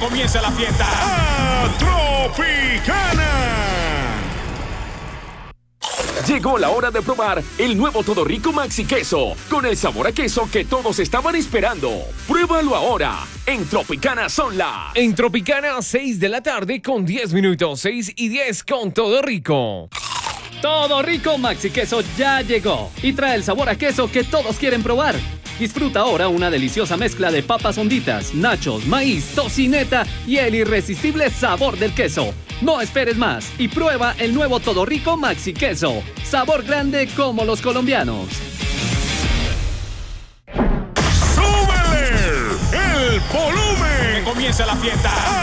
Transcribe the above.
comience la fiesta. Tropicana. Llegó la hora de probar el nuevo Todo Rico Maxi Queso, con el sabor a queso que todos estaban esperando. Pruébalo ahora. En Tropicana son las... En Tropicana, 6 de la tarde con 10 minutos. 6:10 con Todo Rico. Todo Rico Maxi Queso ya llegó y trae el sabor a queso que todos quieren probar. Disfruta ahora una deliciosa mezcla de papas honditas, nachos, maíz, tocineta y el irresistible sabor del queso. No esperes más y prueba el nuevo Todo Rico Maxi Queso. Sabor grande como los colombianos. ¡Súbele el volumen! Que comience la fiesta.